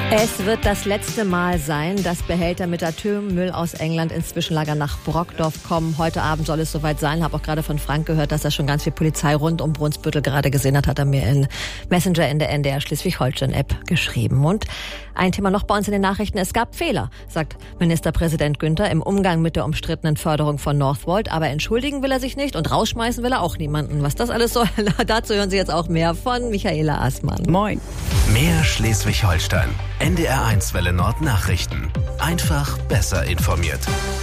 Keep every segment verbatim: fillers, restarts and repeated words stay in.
Es wird das letzte Mal sein, dass Behälter mit Atommüll aus England ins Zwischenlager nach Brockdorf kommen. Heute Abend soll es soweit sein. Ich habe auch gerade von Frank gehört, dass er schon ganz viel Polizei rund um Brunsbüttel gerade gesehen hat. Hat er mir in Messenger in der N D R Schleswig-Holstein-App geschrieben. Und ein Thema noch bei uns in den Nachrichten. Es gab Fehler, sagt Ministerpräsident Günther im Umgang mit der umstrittenen Förderung von Northvolt. Aber entschuldigen will er sich nicht und rausschmeißen will er auch niemanden. Was das alles soll, dazu hören Sie jetzt auch mehr von Michaela Assmann. Moin. Mehr Schleswig-Holstein. N D R eins Welle Nord Nachrichten. Einfach besser informiert.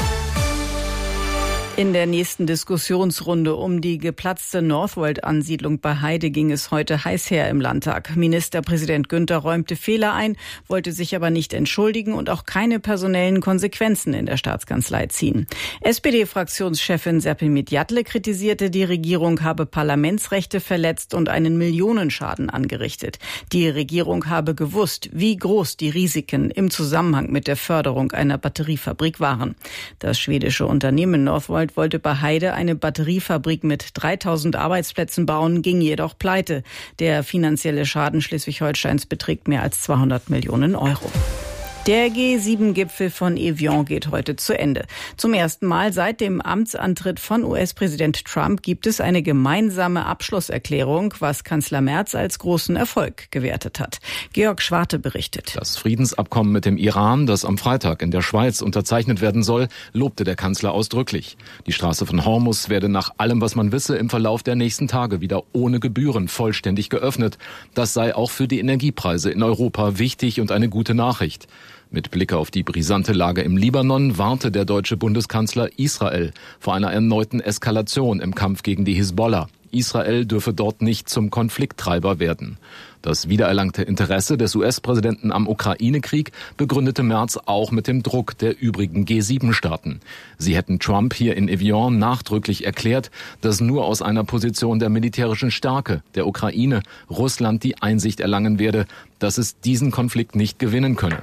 In der nächsten Diskussionsrunde um die geplatzte Northvolt-Ansiedlung bei Heide ging es heute heiß her im Landtag. Ministerpräsident Günther räumte Fehler ein, wollte sich aber nicht entschuldigen und auch keine personellen Konsequenzen in der Staatskanzlei ziehen. S P D-Fraktionschefin Serpil Jatle kritisierte, die Regierung habe Parlamentsrechte verletzt und einen Millionenschaden angerichtet. Die Regierung habe gewusst, wie groß die Risiken im Zusammenhang mit der Förderung einer Batteriefabrik waren. Das schwedische Unternehmen Northvolt wollte bei Heide eine Batteriefabrik mit dreitausend Arbeitsplätzen bauen, ging jedoch pleite. Der finanzielle Schaden Schleswig-Holsteins beträgt mehr als zweihundert Millionen Euro. Der G sieben Gipfel von Evian geht heute zu Ende. Zum ersten Mal seit dem Amtsantritt von U S-Präsident Trump gibt es eine gemeinsame Abschlusserklärung, was Kanzler Merz als großen Erfolg gewertet hat. Georg Schwarte berichtet. Das Friedensabkommen mit dem Iran, das am Freitag in der Schweiz unterzeichnet werden soll, lobte der Kanzler ausdrücklich. Die Straße von Hormuz werde nach allem, was man wisse, im Verlauf der nächsten Tage wieder ohne Gebühren vollständig geöffnet. Das sei auch für die Energiepreise in Europa wichtig und eine gute Nachricht. Mit Blick auf die brisante Lage im Libanon warnte der deutsche Bundeskanzler Israel vor einer erneuten Eskalation im Kampf gegen die Hisbollah. Israel dürfe dort nicht zum Konflikttreiber werden. Das wiedererlangte Interesse des U S-Präsidenten am Ukraine-Krieg begründete Merz auch mit dem Druck der übrigen G sieben Staaten. Sie hätten Trump hier in Evian nachdrücklich erklärt, dass nur aus einer Position der militärischen Stärke der Ukraine Russland die Einsicht erlangen werde, dass es diesen Konflikt nicht gewinnen könne.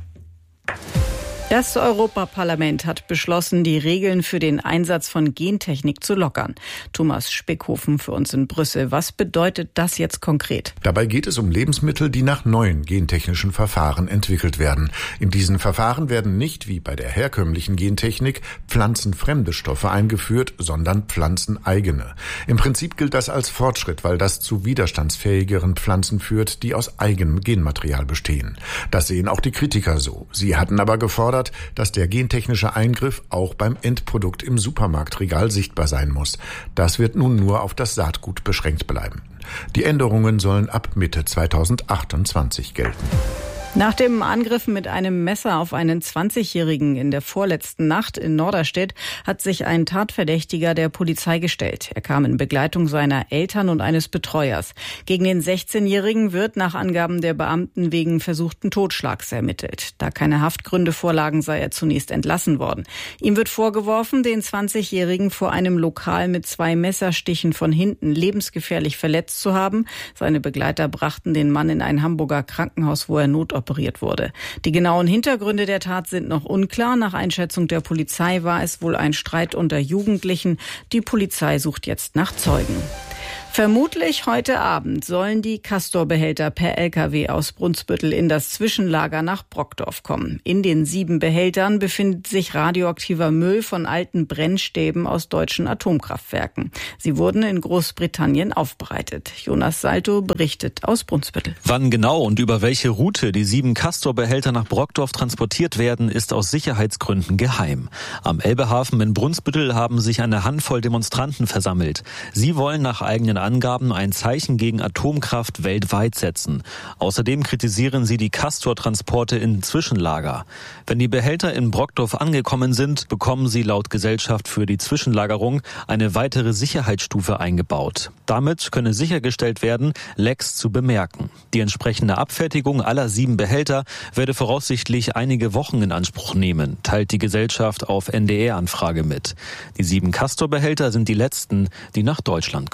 Das Europaparlament hat beschlossen, die Regeln für den Einsatz von Gentechnik zu lockern. Thomas Spickhofen für uns in Brüssel. Was bedeutet das jetzt konkret? Dabei geht es um Lebensmittel, die nach neuen gentechnischen Verfahren entwickelt werden. In diesen Verfahren werden nicht, wie bei der herkömmlichen Gentechnik, pflanzenfremde Stoffe eingeführt, sondern pflanzeneigene. Im Prinzip gilt das als Fortschritt, weil das zu widerstandsfähigeren Pflanzen führt, die aus eigenem Genmaterial bestehen. Das sehen auch die Kritiker so. Sie hatten aber gefordert, dass der gentechnische Eingriff auch beim Endprodukt im Supermarktregal sichtbar sein muss. Das wird nun nur auf das Saatgut beschränkt bleiben. Die Änderungen sollen ab Mitte zweitausendachtundzwanzig gelten. Nach dem Angriff mit einem Messer auf einen zwanzigjährigen in der vorletzten Nacht in Norderstedt hat sich ein Tatverdächtiger der Polizei gestellt. Er kam in Begleitung seiner Eltern und eines Betreuers. Gegen den sechzehnjährigen wird nach Angaben der Beamten wegen versuchten Totschlags ermittelt. Da keine Haftgründe vorlagen, sei er zunächst entlassen worden. Ihm wird vorgeworfen, den zwanzigjährigen vor einem Lokal mit zwei Messerstichen von hinten lebensgefährlich verletzt zu haben. Seine Begleiter brachten den Mann in ein Hamburger Krankenhaus, wo er notoperiert operiert wurde. Die genauen Hintergründe der Tat sind noch unklar. Nach Einschätzung der Polizei war es wohl ein Streit unter Jugendlichen. Die Polizei sucht jetzt nach Zeugen. Vermutlich heute Abend sollen die Castor-Behälter per L K W aus Brunsbüttel in das Zwischenlager nach Brockdorf kommen. In den sieben Behältern befindet sich radioaktiver Müll von alten Brennstäben aus deutschen Atomkraftwerken. Sie wurden in Großbritannien aufbereitet. Jonas Salto berichtet aus Brunsbüttel. Wann genau und über welche Route die sieben Castor-Behälter nach Brockdorf transportiert werden, ist aus Sicherheitsgründen geheim. Am Elbehafen in Brunsbüttel haben sich eine Handvoll Demonstranten versammelt. Sie wollen nach eigenen Angaben ein Zeichen gegen Atomkraft weltweit setzen. Außerdem kritisieren sie die Castor-Transporte in Zwischenlager. Wenn die Behälter in Brockdorf angekommen sind, bekommen sie laut Gesellschaft für die Zwischenlagerung eine weitere Sicherheitsstufe eingebaut. Damit könne sichergestellt werden, Lecks zu bemerken. Die entsprechende Abfertigung aller sieben Behälter werde voraussichtlich einige Wochen in Anspruch nehmen, teilt die Gesellschaft auf N D R-Anfrage mit. Die sieben Castor-Behälter sind die letzten, die nach Deutschland kommen.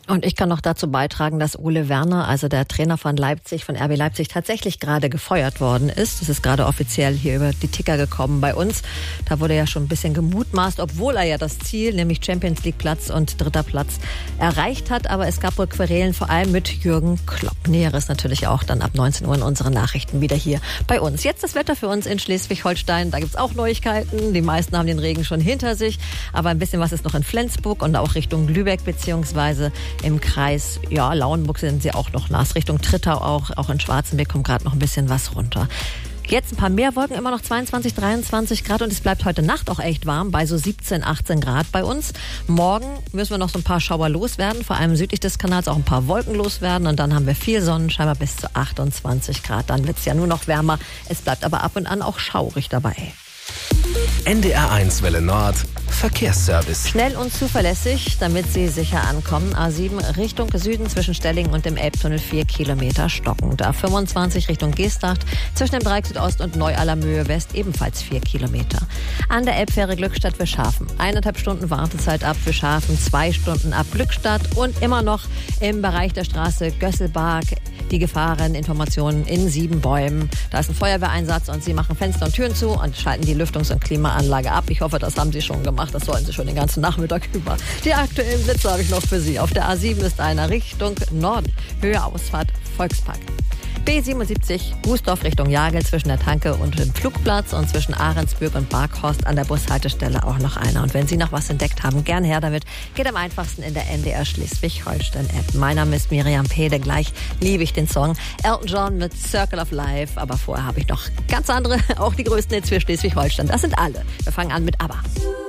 Und ich kann noch dazu beitragen, dass Ole Werner, also der Trainer von Leipzig, von R B Leipzig, tatsächlich gerade gefeuert worden ist. Das ist gerade offiziell hier über die Ticker gekommen bei uns. Da wurde ja schon ein bisschen gemutmaßt, obwohl er ja das Ziel, nämlich Champions League Platz und dritter Platz, erreicht hat. Aber es gab wohl Querelen, vor allem mit Jürgen Klopp. Näheres natürlich auch dann ab neunzehn Uhr in unseren Nachrichten wieder hier bei uns. Jetzt das Wetter für uns in Schleswig-Holstein. Da gibt's auch Neuigkeiten. Die meisten haben den Regen schon hinter sich. Aber ein bisschen was ist noch in Flensburg und auch Richtung Lübeck beziehungsweise im Kreis, ja, Lauenburg sind sie auch noch nass. Richtung Trittau auch, auch in Schwarzenberg kommt gerade noch ein bisschen was runter. Jetzt ein paar mehr Wolken, immer noch zweiundzwanzig, dreiundzwanzig Grad und es bleibt heute Nacht auch echt warm, bei so siebzehn, achtzehn Grad bei uns. Morgen müssen wir noch so ein paar Schauer loswerden, vor allem südlich des Kanals auch ein paar Wolken loswerden und dann haben wir viel Sonnenschein bis zu achtundzwanzig Grad. Dann wird's ja nur noch wärmer, es bleibt aber ab und an auch schaurig dabei. N D R eins Welle Nord Verkehrsservice. Schnell und zuverlässig, damit Sie sicher ankommen. A sieben Richtung Süden zwischen Stellingen und dem Elbtunnel vier Kilometer stockend. A fünfundzwanzig Richtung Geesthacht zwischen dem Dreieck Südost und Neu-Allermöhe West ebenfalls vier Kilometer. An der Elbfähre Glückstadt für Schafen. Eineinhalb Stunden Wartezeit ab für Schafen, zwei Stunden ab Glückstadt und immer noch im Bereich der Straße Gösselbarg die Gefahreninformationen in Siebenbäumen. Da ist ein Feuerwehreinsatz und Sie machen Fenster und Türen zu und schalten die Lüftungs- und Klimaanlage ab. Ich hoffe, das haben Sie schon gemacht. Das sollen Sie schon den ganzen Nachmittag über. Die aktuellen Blitze habe ich noch für Sie. Auf der A sieben ist einer Richtung Norden. Höhe Ausfahrt Volkspark. B siebenundsiebzig, Bußdorf Richtung Jagel zwischen der Tanke und dem Flugplatz und zwischen Ahrensbürg und Barkhorst an der Bushaltestelle auch noch einer. Und wenn Sie noch was entdeckt haben, gern her damit. Geht am einfachsten in der N D R Schleswig-Holstein-App. Mein Name ist Miriam Pede. Gleich liebe ich den Song Elton John mit Circle of Life. Aber vorher habe ich noch ganz andere, auch die größten Hits für Schleswig-Holstein. Das sind alle. Wir fangen an mit ABBA.